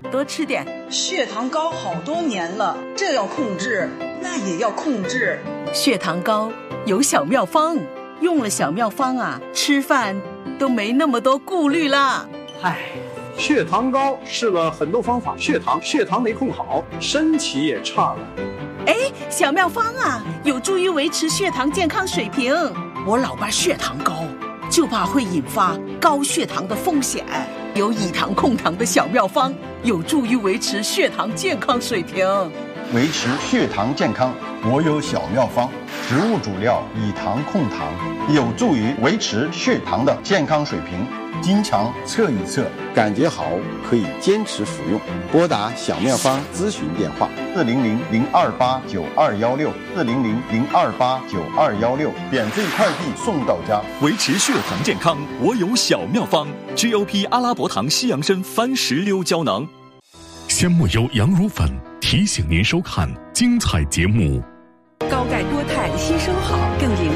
多吃点。 血糖高好多年了，这要控制，那也要控制。 血糖高有小妙方，用了小妙方啊，吃饭都没那么多顾虑啦。 血糖高试了很多方法，血糖没控好，身体也差了。 小妙方啊，有助于维持血糖健康水平。我老爸血糖高，就怕会引发高血糖的风险。有以糖控糖的小妙方，有助于维持血糖健康水平。 维持血糖健康，我有小妙方，植物主料以糖控糖，有助于维持血糖的健康水平。经常测一测， 感觉好可以坚持服用。拨打小妙方咨询电话 400-028-9216，400-028-9216，免费快递送到家。 维持血糖健康，我有小妙方 ，GOP 阿拉伯糖西洋参番石榴胶囊。 鲜木油羊乳粉提醒您收看精彩节目。 高钙多肽吸收好，更灵